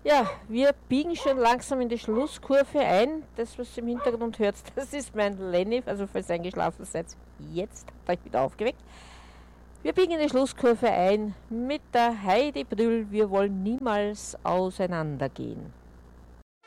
Ja, wir biegen schon langsam in die Schlusskurve ein. Das, was ihr im Hintergrund hört, das ist mein Lenny. Also falls ihr eingeschlafen seid, jetzt habt ihr euch wieder aufgeweckt. Wir biegen in die Schlusskurve ein mit der Heidi Brühl. Wir wollen niemals auseinandergehen.